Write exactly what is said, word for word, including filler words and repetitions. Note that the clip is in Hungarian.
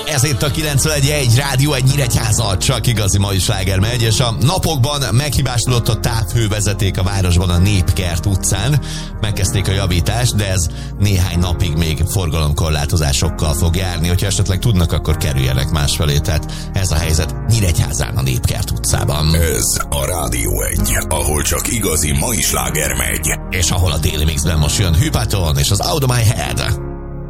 Ez itt a kilencvenegy egy Rádió egy Nyíregyháza, csak igazi mai sláger megy, és a napokban meghibásodott a távhővezeték a városban a Népkert utcán. Megkezdték a javítást, de ez néhány napig még forgalomkorlátozásokkal fog járni. Hogyha esetleg tudnak, akkor kerüljenek másfelé. Tehát ez a helyzet Nyíregyházán a Népkert utcában. Ez a Rádió egy, ahol csak igazi mai sláger megy. És ahol a Déli Mixben most jön Hypaton és az Out of My Head.